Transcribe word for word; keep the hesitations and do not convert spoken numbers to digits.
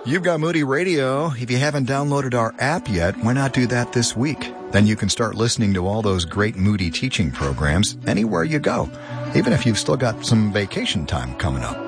You've got Moody Radio. If you haven't downloaded our app yet, why not do that this week? Then you can start listening to all those great Moody teaching programs anywhere you go, even if you've still got some vacation time coming up.